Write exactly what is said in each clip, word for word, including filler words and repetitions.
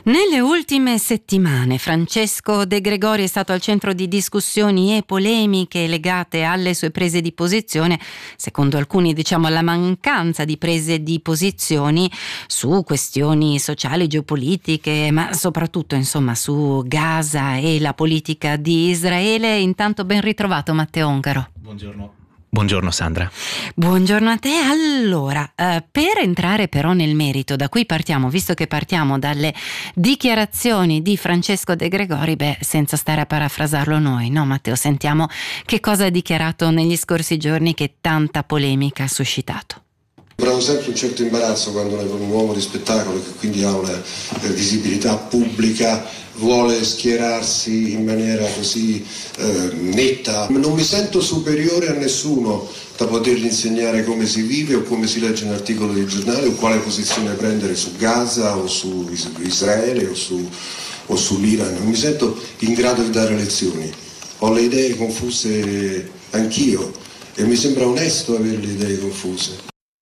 Nelle ultime settimane Francesco De Gregori è stato al centro di discussioni e polemiche legate alle sue prese di posizione, secondo alcuni diciamo alla mancanza di prese di posizioni su questioni sociali, geopolitiche, ma soprattutto insomma su Gaza e la politica di Israele. Intanto ben ritrovato Matteo Ongaro. Buongiorno. Buongiorno Sandra. Buongiorno a te. Allora, eh, per entrare però nel merito, da cui partiamo, visto che partiamo dalle dichiarazioni di Francesco De Gregori, beh, senza stare a parafrasarlo noi, no Matteo? Sentiamo che cosa ha dichiarato negli scorsi giorni che tanta polemica ha suscitato. Provo sempre un certo imbarazzo quando un uomo di spettacolo, che quindi ha una eh, visibilità pubblica, vuole schierarsi in maniera così eh, netta. Non mi sento superiore a nessuno da potergli insegnare come si vive o come si legge un articolo di giornale o quale posizione prendere su Gaza o su Israele o, su, o sull'Iran. Non mi sento in grado di dare lezioni. Ho le idee confuse anch'io e mi sembra onesto avere le idee confuse.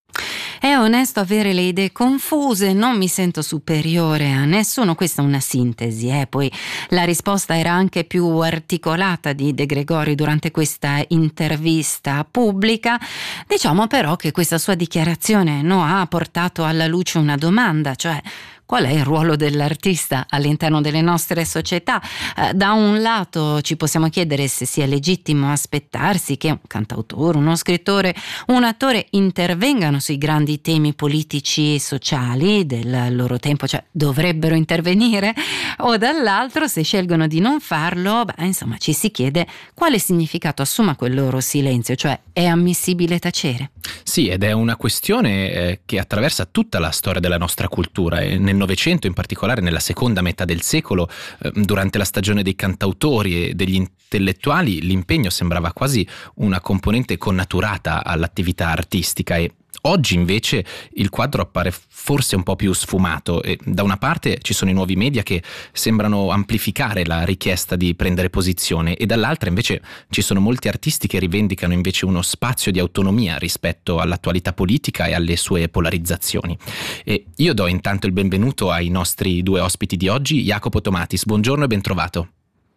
È onesto avere le idee confuse, non mi sento superiore a nessuno, questa è una sintesi, eh? Poi la risposta era anche più articolata di De Gregori durante questa intervista pubblica. Diciamo però che questa sua dichiarazione no, ha portato alla luce una domanda, cioè qual è il ruolo dell'artista all'interno delle nostre società? Eh, da un lato ci possiamo chiedere se sia legittimo aspettarsi che un cantautore, uno scrittore, un attore intervengano sui grandi temi politici e sociali del loro tempo, cioè dovrebbero intervenire, o dall'altro se scelgono di non farlo, beh, insomma ci si chiede quale significato assuma quel loro silenzio, cioè è ammissibile tacere? Sì, ed è una questione eh, che attraversa tutta la storia della nostra cultura e nel Novecento, in particolare nella seconda metà del secolo, eh, durante la stagione dei cantautori e degli intellettuali, l'impegno sembrava quasi una componente connaturata all'attività artistica e oggi invece il quadro appare forse un po' più sfumato e da una parte ci sono i nuovi media che sembrano amplificare la richiesta di prendere posizione e dall'altra invece ci sono molti artisti che rivendicano invece uno spazio di autonomia rispetto all'attualità politica e alle sue polarizzazioni. E io do intanto il benvenuto ai nostri due ospiti di oggi, Jacopo Tomatis, buongiorno e ben trovato.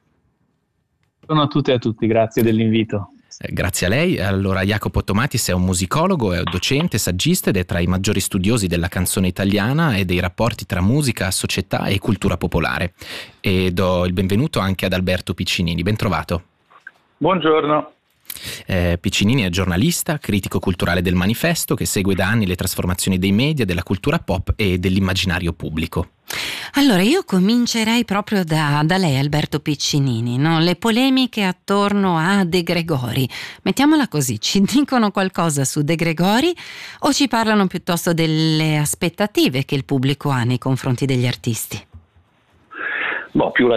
Buongiorno a tutte e a tutti, grazie dell'invito. Grazie a lei. Allora, Jacopo Tomatis è un musicologo, è un docente, saggista ed è tra i maggiori studiosi della canzone italiana e dei rapporti tra musica, società e cultura popolare. E do il benvenuto anche ad Alberto Piccinini, ben trovato. Buongiorno. Eh, Piccinini è giornalista, critico culturale del Manifesto che segue da anni le trasformazioni dei media, della cultura pop e dell'immaginario pubblico. Allora io comincerei proprio da, da lei Alberto Piccinini, no? Le polemiche attorno a De Gregori, mettiamola così, ci dicono qualcosa su De Gregori o ci parlano piuttosto delle aspettative che il pubblico ha nei confronti degli artisti? Boh, più